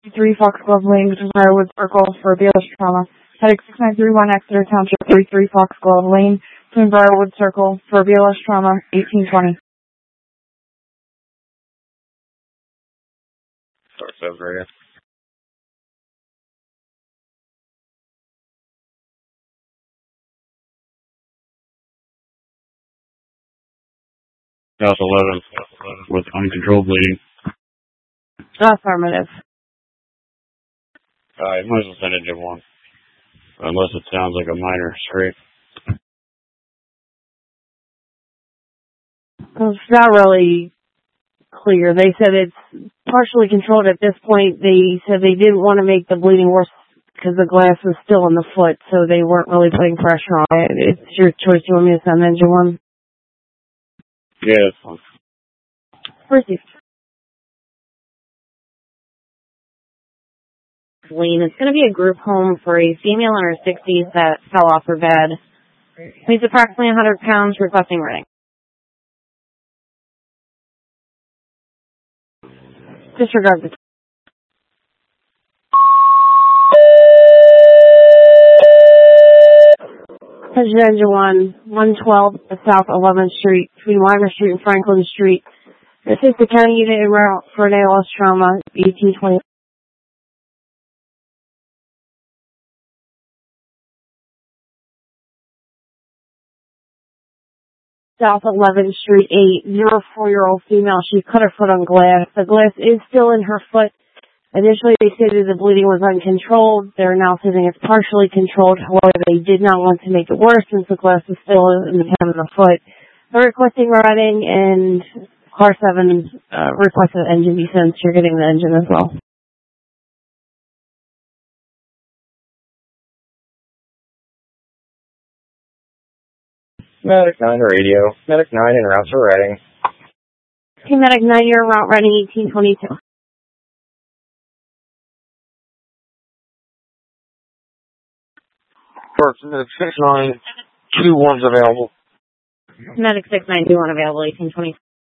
3 Foxglove Lane, Briarwood Circle for BLS trauma. Headache 6931 Exeter Township, 33 Foxglove Lane, between Briarwood Circle for BLS trauma, 1820. Source of radio. South 11 with uncontrolled bleeding. Affirmative. You might as well send it to 1. Unless it sounds like a minor scrape. It's not really clear. They said it's partially controlled at this point. They said they didn't want to make the bleeding worse because the glass was still in the foot, so they weren't really putting pressure on it. It's your choice. You want me to send engine 1? Yeah, that's fine. Received. Lane. It's going to be a group home for a female in her 60s that fell off her bed. Weighs approximately 100 pounds, requesting reading. Disregard the Attention Engine 1, 112 South 11th Street, between Weimer Street and Franklin Street. This is the county unit en route for an ALS trauma, 1820. South 11th Street, 4-year-old female. She cut her foot on glass. The glass is still in her foot. Initially, they stated the bleeding was uncontrolled. They're now saying it's partially controlled. However, they did not want to make it worse since the glass is still in the hand of the foot. They're requesting routing, and Car 7 requested engine be sent. You're getting the engine as well. Medic 9 radio. Medic 9 en route for Reading. Okay, Medic 9, you're en route Reading 1822. First, Medic 69, 2-1's available. Medic 6921 available, 1820.